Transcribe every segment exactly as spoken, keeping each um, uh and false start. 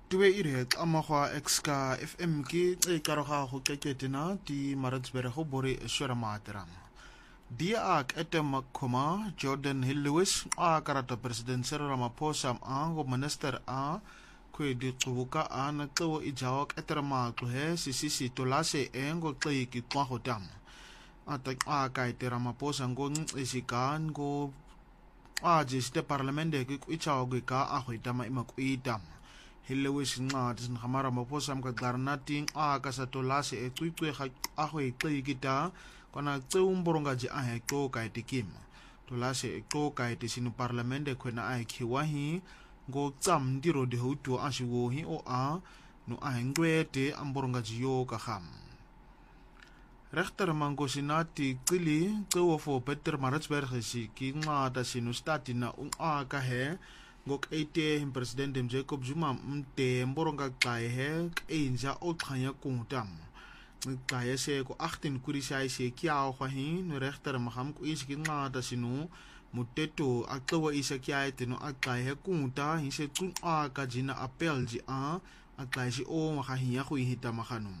Tue ire amagwa exka F M ke e karoga go keketena di Maritzburg go bore swera matram. Dia ak etem koma Jordan Hill Lewis a karata president Cyril Ramaphosa a go minister a kwe di tsubuka a na tlo ijawak eterma tlohe sisisi tolase engo tle ki kwa hodam. Ata a ka etera Ramaphosa ngo isikan go a jiste parlamente ki ichaw ka a hoitama imakuitam. Hilewis ncwadi sinhamara Ramaphosa mkaqarnating a kasatolase ecuicwe aho eqikita kona tseumbrongaji a heko kaitikim tolase eko kaiti sinu parlamente khwena a khiwahi ngo tsam ndiro de hutu a shiwohi o a no a ngwete ambrongaji yo ka kham rechter mango sinati qili qewo fo Peter Maritzburg si ki ncwada sinu statina un a ka he ngok ete president Jacob Zuma mte mboronga qahe inja othanya kuntam qahe se ko achttien kurisai se kya khahi no rechter maham ku iskin ngada sinu muteto aqwa isa kya ete no aqahe kunta hise tun a ka jina appel ji a aqaisi o mahahiya khu hita mahanum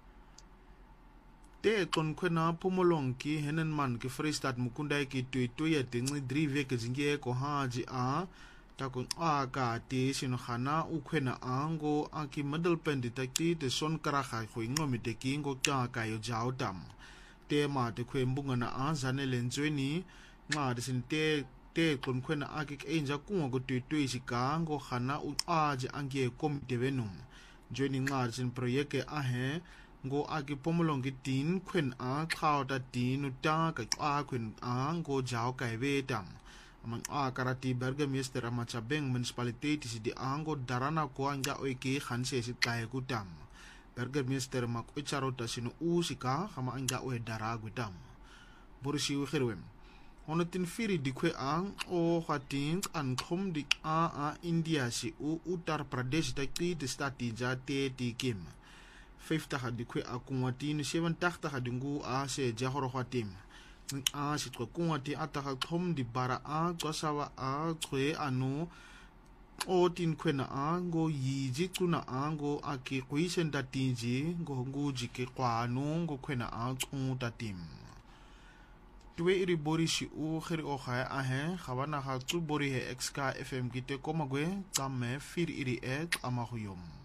te kon khona pomolong ki henen man ki freestad mukundai ki tuitu ya tingi drive ke jinge ko haji a takon aga te sino khana ukhena ango aki middle penditaki te son karaha khoingo miteki ngo ka kayo jawdam te ma te khwembunga na azane lenjweni nga de sinte te kon khwena aki enja kungo go tutu isika ngo khana u aje ange komite venum jweni nga sin projeke ahe ngo aki pomolongi tin khwen a khawda tin uta ka a khwen a ngo jaw kai vedam amang a karati Burgemeester Amachabeng municipaliteit si di ango darana ko anja oike khanse si kay gutam Burgemeester mak icharota sinu usika kama anja oe dara gutam bursi khirwem onotin firi di kwe ang o khatin an khom di a a India si u Uttar Pradesh ta ki di stati jate ti kim fifty ha di kwe akumwatin seventy ha dingu a se jahoro khatim a sitwa kungati ataka khom di bara a tsawa a khwe anu o tin khwena a ngo yiji kuna a ngo aki kuisen da tinji ngo nguji ke kwanu ngo khwena a tsuta tim tuwe iri bori si u khiri o khaya a he khawana ha tsu bori he exka F M kite komagwe tsamme fir iri et amahuyom